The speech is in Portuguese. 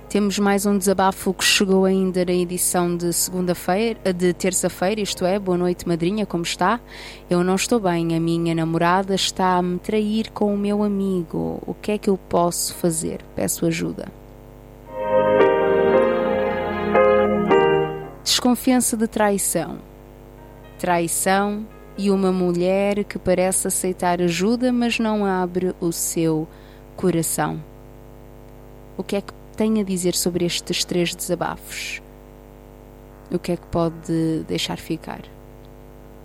Temos mais um desabafo que chegou ainda na edição de terça-feira, isto é, boa noite madrinha, como está? Eu não estou bem, a minha namorada está a me trair com o meu amigo. O que é que eu posso fazer? Peço ajuda. Desconfiança de traição. Traição e uma mulher que parece aceitar ajuda, mas não abre o seu coração. O que é que tem a dizer sobre estes 3 desabafos? O que é que pode deixar ficar?